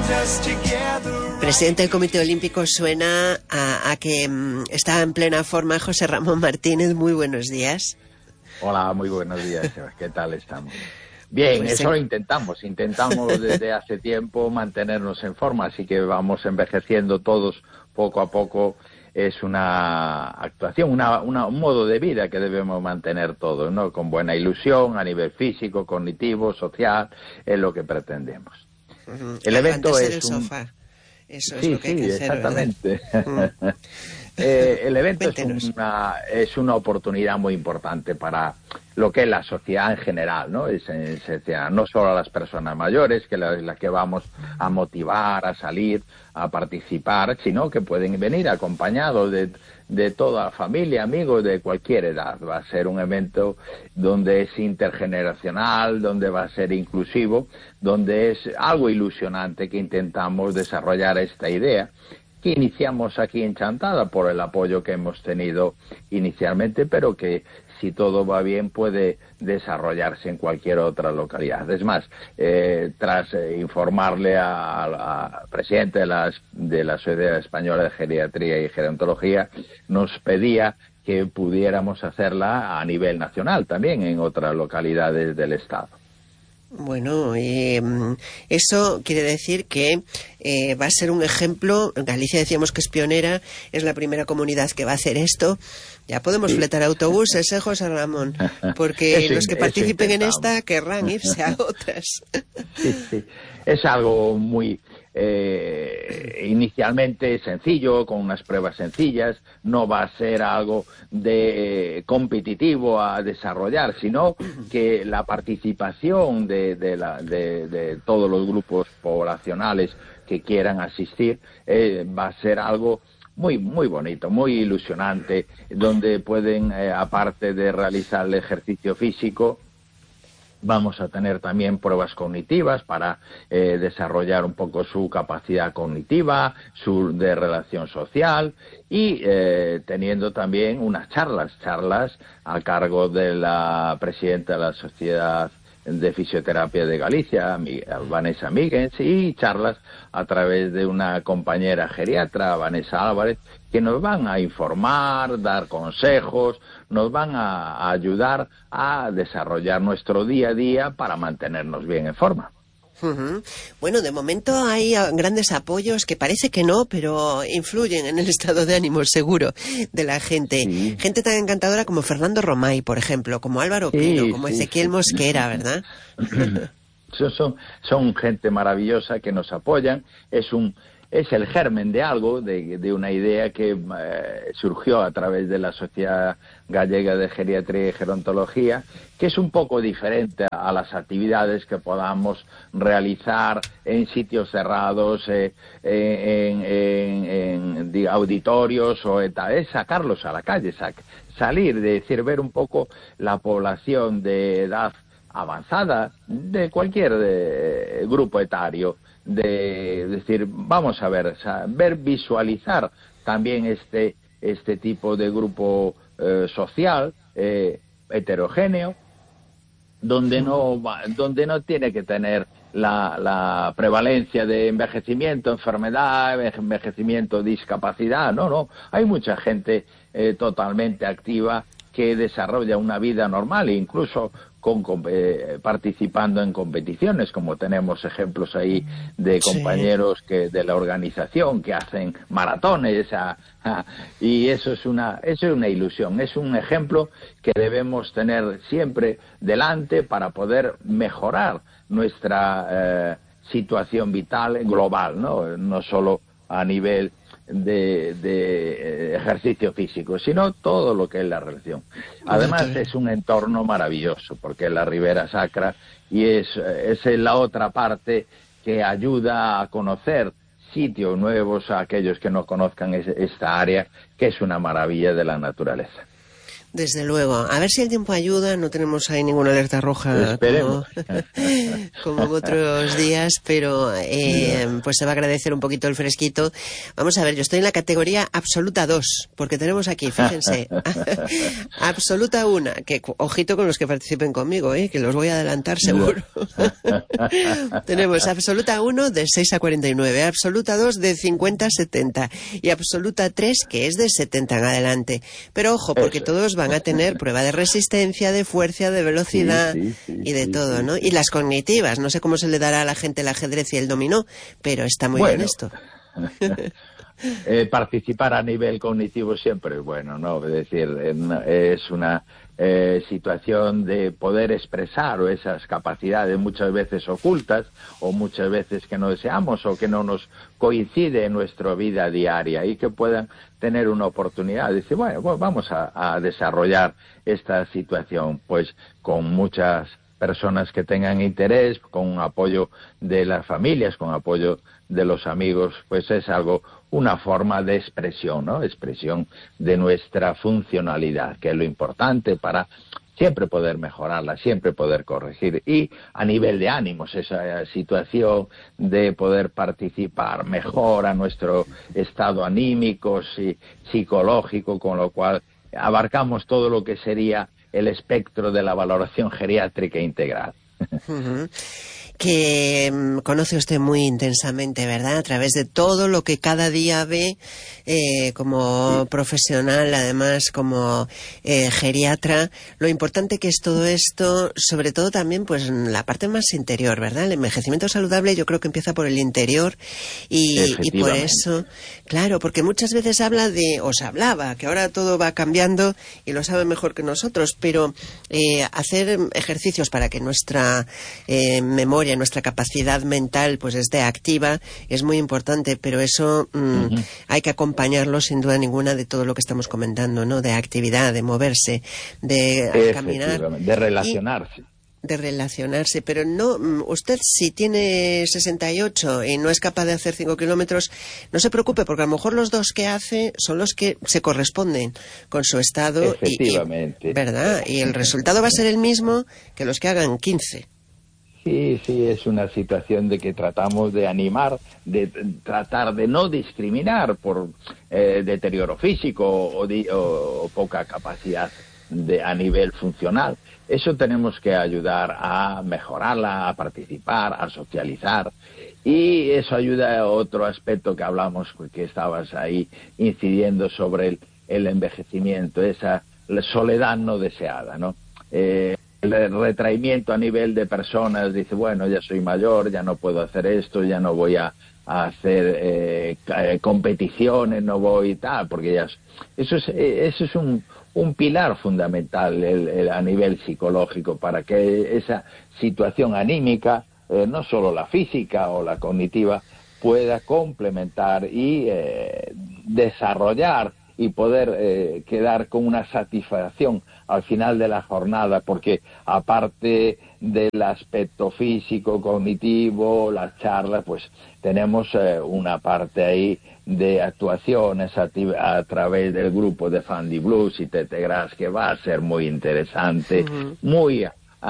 Presidente del Comité Olímpico, suena a que está en plena forma José Ramón Martínez. Muy buenos días. Hola, muy buenos días. ¿Qué tal estamos? Bien, Pues eso lo intentamos desde hace tiempo mantenernos en forma, así que vamos envejeciendo todos poco a poco. Es una actuación, un modo de vida que debemos mantener todos, ¿no? Con buena ilusión a nivel físico, cognitivo, social, es lo que pretendemos. El evento es del sofá. Eso es sí, lo que hay que hacer, exactamente. El evento es una oportunidad muy importante para lo que es la sociedad en general, ¿no? No solo a las personas mayores, que las que vamos a motivar, a salir, a participar, sino que pueden venir acompañados de toda la familia, amigos de cualquier edad. Va a ser un evento donde es intergeneracional, donde va a ser inclusivo, donde es algo ilusionante que intentamos desarrollar esta idea que iniciamos aquí en Chantada por el apoyo que hemos tenido inicialmente, pero que si todo va bien puede desarrollarse en cualquier otra localidad. Es más, tras informarle al presidente de la Sociedad Española de Geriatría y Gerontología, nos pedía que pudiéramos hacerla a nivel nacional también en otras localidades del Estado. Bueno, eso quiere decir que va a ser un ejemplo. En Galicia decíamos que es pionera, es la primera comunidad que va a hacer esto. Ya podemos fletar autobuses, José Ramón, porque los que participen en esta querrán irse a otras. Sí. Es algo muy inicialmente sencillo, con unas pruebas sencillas. No va a ser algo de competitivo a desarrollar, sino que la participación de todos los grupos poblacionales que quieran asistir va a ser algo muy bonito, muy ilusionante, donde pueden, aparte de realizar el ejercicio físico, vamos a tener también pruebas cognitivas para desarrollar un poco su capacidad cognitiva, de relación social, y teniendo también unas charlas a cargo de la presidenta de la Sociedad de Fisioterapia de Galicia, Vanessa Míguez, y charlas a través de una compañera geriatra, Vanessa Álvarez, que nos van a informar, dar consejos, nos van a ayudar a desarrollar nuestro día a día para mantenernos bien en forma. Bueno, de momento hay grandes apoyos que parece que no, pero influyen en el estado de ánimo seguro de la gente. Sí. Gente tan encantadora como Fernando Romay, por ejemplo, como Álvaro Pino, como Ezequiel Mosquera, ¿verdad? Son gente maravillosa que nos apoyan. Es el germen de algo, de una idea que surgió a través de la Sociedad Gallega de Geriatría y Gerontología, que es un poco diferente a las actividades que podamos realizar en sitios cerrados, en auditorios, es sacarlos a la calle, salir, ver un poco la población de edad avanzada, de cualquier grupo etario, decir, vamos a ver, visualizar también este tipo de grupo social heterogéneo, donde no tiene que tener la prevalencia de envejecimiento, enfermedad, envejecimiento, discapacidad. No, hay mucha gente totalmente activa que desarrolla una vida normal e incluso participando en competiciones, como tenemos ejemplos ahí de compañeros de la organización que hacen maratones, y eso es una ilusión, es un ejemplo que debemos tener siempre delante para poder mejorar nuestra situación vital global, no solo a nivel de ejercicio físico, sino todo lo que es la relación. Además es un entorno maravilloso, porque es la Ribera Sacra y es la otra parte que ayuda a conocer sitios nuevos a aquellos que no conozcan esta área, que es una maravilla de la naturaleza. Desde luego. A ver si el tiempo ayuda. No tenemos ahí ninguna alerta roja como en otros días, pero pues se va a agradecer un poquito el fresquito. Vamos a ver, yo estoy en la categoría absoluta 2, porque tenemos aquí, fíjense, absoluta 1, que ojito con los que participen conmigo, que los voy a adelantar seguro. Tenemos absoluta 1 de 6 a 49, absoluta 2 de 50 a 70 y absoluta 3 que es de 70 en adelante. Pero ojo, porque todos van a tener prueba de resistencia, de fuerza, de velocidad y de todo, ¿no? Y las cognitivas, no sé cómo se le dará a la gente el ajedrez y el dominó, pero está muy bien esto. Participar a nivel cognitivo siempre es bueno, ¿no? Es decir, es una situación de poder expresar esas capacidades muchas veces ocultas o muchas veces que no deseamos o que no nos coincide en nuestra vida diaria y que puedan tener una oportunidad de decir, bueno, pues vamos a desarrollar esta situación pues con muchas personas que tengan interés, con apoyo de las familias, con apoyo de los amigos, pues es algo, una forma de expresión, ¿no? Expresión de nuestra funcionalidad, que es lo importante para siempre poder mejorarla, siempre poder corregir. Y a nivel de ánimos, esa situación de poder participar mejora nuestro estado anímico, psicológico, con lo cual abarcamos todo lo que sería el espectro de la valoración geriátrica integral. Que conoce usted muy intensamente, ¿verdad? A través de todo lo que cada día ve como profesional, además como geriatra, lo importante que es todo esto, sobre todo también pues en la parte más interior, ¿verdad? El envejecimiento saludable yo creo que empieza por el interior y por eso, claro, porque muchas veces se hablaba, que ahora todo va cambiando y lo sabe mejor que nosotros, pero hacer ejercicios para que nuestra memoria, nuestra capacidad mental pues esté activa es muy importante, pero eso hay que acompañarlo sin duda ninguna de todo lo que estamos comentando, ¿no? De actividad, de moverse, de caminar, de relacionarse. De relacionarse, pero no, usted si tiene 68 y no es capaz de hacer 5 kilómetros, no se preocupe, porque a lo mejor los 2 que hace son los que se corresponden con su estado efectivamente. ¿verdad? Y el resultado va a ser el mismo que los que hagan 15. Sí, es una situación de que tratamos de animar, de tratar de no discriminar por deterioro físico o poca capacidad a nivel funcional. Eso tenemos que ayudar a mejorarla, a participar, a socializar, y eso ayuda a otro aspecto que hablamos, que estabas ahí incidiendo sobre el envejecimiento, esa soledad no deseada, ¿no? El retraimiento a nivel de personas, dice, bueno, ya soy mayor, ya no puedo hacer esto, ya no voy a hacer competiciones, no voy tal, porque ya... Eso es un pilar fundamental a nivel psicológico para que esa situación anímica, no solo la física o la cognitiva, pueda complementar y desarrollar y poder quedar con una satisfacción al final de la jornada, porque aparte del aspecto físico, cognitivo, las charlas, pues tenemos una parte ahí de actuaciones a través del grupo de Fundy Blues y Tete Gras, que va a ser muy interesante, muy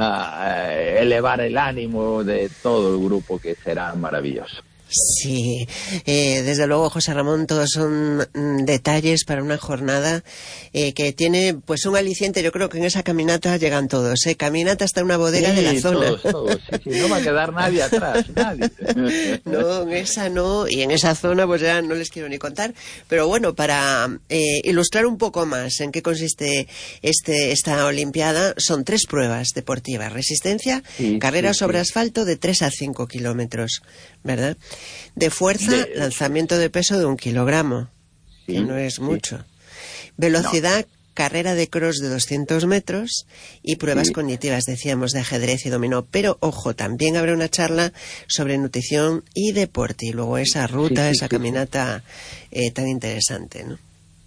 elevar el ánimo de todo el grupo, que será maravilloso. Sí, desde luego, José Ramón, todos son detalles para una jornada que tiene pues un aliciente. Yo creo que en esa caminata llegan todos, caminata hasta una bodega de la zona. Todos, sí, no va a quedar nadie atrás, nadie. No, en esa no, y en esa zona pues ya no les quiero ni contar. Pero bueno, para ilustrar un poco más en qué consiste esta Olimpiada, son 3 pruebas deportivas: resistencia, carrera sobre asfalto de 3 a 5 kilómetros, ¿verdad? De fuerza, lanzamiento de peso de 1 kilogramo, que no es mucho. Velocidad, carrera de cross de 200 metros y pruebas cognitivas, decíamos, de ajedrez y dominó. Pero, ojo, también habrá una charla sobre nutrición y deporte, y luego esa ruta, esa caminata tan interesante, ¿no?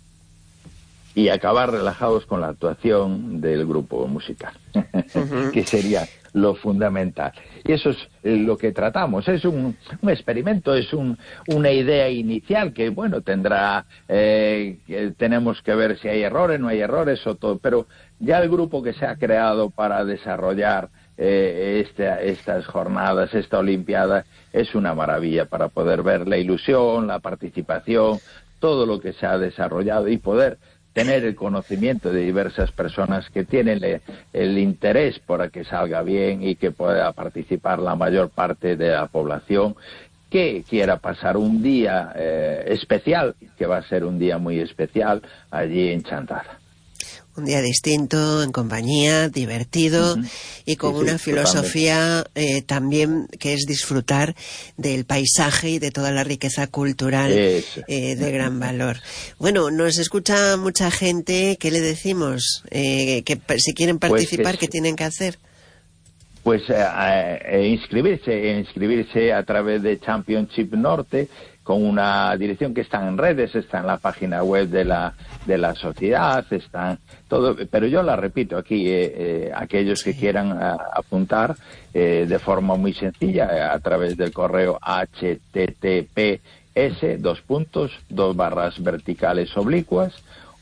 Y acabar relajados con la actuación del grupo musical, que sería lo fundamental. Y eso es lo que tratamos. Es un experimento, es una idea inicial que, bueno, tendrá, tenemos que ver si hay errores, no hay errores o todo, pero ya el grupo que se ha creado para desarrollar estas jornadas, esta Olimpiada, es una maravilla para poder ver la ilusión, la participación, todo lo que se ha desarrollado y poder tener el conocimiento de diversas personas que tienen el interés por que salga bien y que pueda participar la mayor parte de la población que quiera pasar un día especial, que va a ser un día muy especial allí en Chantada. Un día distinto, en compañía, divertido y con una filosofía también que es disfrutar del paisaje y de toda la riqueza cultural de gran valor. Bueno, nos escucha mucha gente. ¿Qué le decimos? Que si quieren participar, ¿qué tienen que hacer? Pues inscribirse a través de Championship Norte, con una dirección que está en redes, está en la página web de la sociedad, están todo, pero yo la repito aquí, aquellos que quieran apuntar de forma muy sencilla a través del correo https://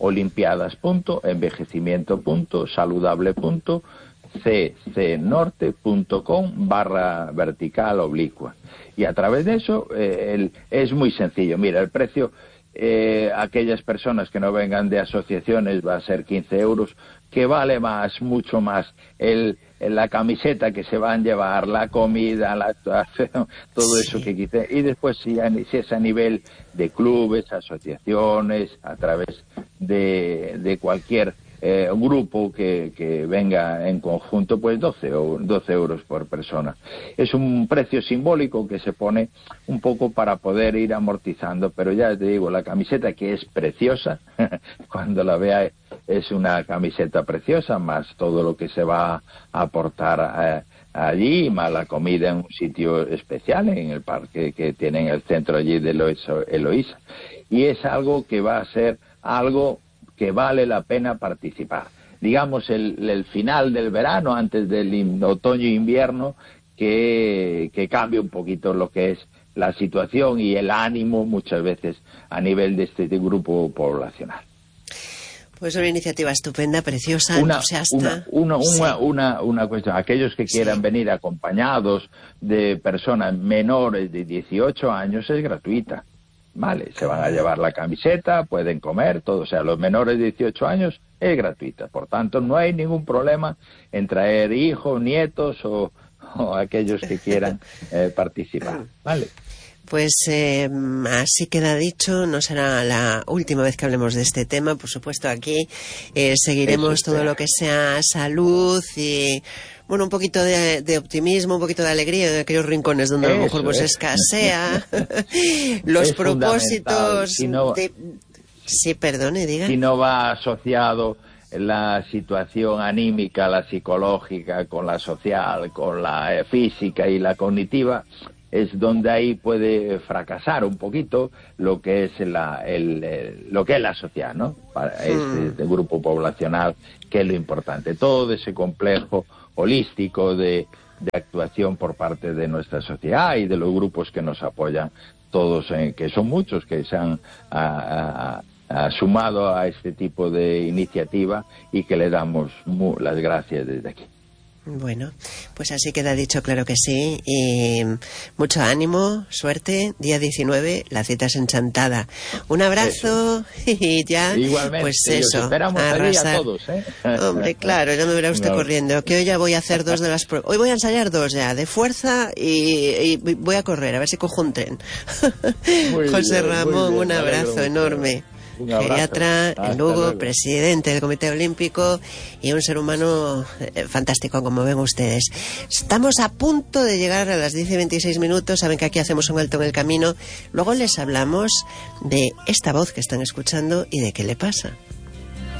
olimpiadas.envejecimiento.saludable.ccnorte.com/vertical/oblicua. Y a través de eso es muy sencillo. Mira, el precio, aquellas personas que no vengan de asociaciones va a ser 15 euros, que vale más, mucho más, la camiseta que se van a llevar, la comida, la actuación, todo eso que quité. Y después, si es a nivel de clubes, asociaciones, a través de cualquier grupo que venga en conjunto, pues 12 euros por persona. Es un precio simbólico que se pone un poco para poder ir amortizando, pero ya te digo, la camiseta, que es preciosa, cuando la vea es una camiseta preciosa, más todo lo que se va a aportar allí, más la comida en un sitio especial, en el parque que tienen el centro allí de Eloísa. Y es algo que va a ser algo que vale la pena participar. Digamos, el final del verano, antes del otoño e invierno, que cambie un poquito lo que es la situación y el ánimo muchas veces a nivel de este grupo poblacional. Pues una iniciativa estupenda, preciosa, entusiasta. Una cuestión. Aquellos que quieran venir acompañados de personas menores de 18 años es gratuita. Vale, se van a llevar la camiseta, pueden comer, todo. O sea, los menores de 18 años es gratuita. Por tanto, no hay ningún problema en traer hijos, nietos o aquellos que quieran participar. Vale. Pues así queda dicho, no será la última vez que hablemos de este tema. Por supuesto, aquí seguiremos todo lo que sea salud y, bueno, un poquito de optimismo, un poquito de alegría en aquellos rincones donde a lo mejor pues escasea. Los propósitos Sí, perdone, diga. Si no va asociado la situación anímica, la psicológica, con la social, con la física y la cognitiva, es donde ahí puede fracasar un poquito lo que es lo que es la sociedad, ¿no? Para este grupo poblacional, que es lo importante. Todo ese complejo holístico de actuación por parte de nuestra sociedad y de los grupos que nos apoyan, todos, que son muchos, que se han sumado a este tipo de iniciativa y que le damos las gracias desde aquí. Bueno, pues así queda dicho, claro que sí. Y mucho ánimo, suerte. Día 19, la cita es en Chantada. Un abrazo y ya. Igualmente, pues eso, esperamos arrasar. A todos, ¿eh? Hombre, claro, ya me verá usted corriendo. Que hoy ya voy a hacer 2 de las pruebas. Hoy voy a ensayar 2 ya, de fuerza y voy a correr, a ver si cojo un tren. José Ramón, un abrazo enorme. Geriatra en Lugo, presidente del Comité Olímpico y un ser humano fantástico, como ven ustedes. Estamos a punto de llegar a las 10:26. Saben que aquí hacemos un alto en el camino. Luego les hablamos de esta voz que están escuchando y de qué le pasa.